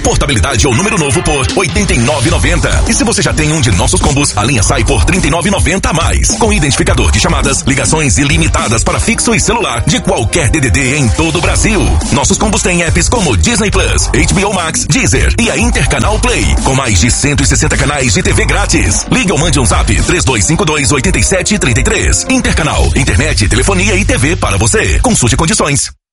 Portabilidade ou número novo por R$ 89,90. E se você já tem um de nossos combos, a linha sai por R$ 39,90 a mais. Com identificador de chamadas, ligações ilimitadas para fixo e celular de qualquer DDD em todo o Brasil. Nossos combos têm apps como Disney Plus, HBO Max, Deezer e a Intercanal Play, com mais de 160 canais de TV grátis. Ligue ou mande um zap 3252-8733. Intercanal, internet, telefonia e TV para você. Consulte condições.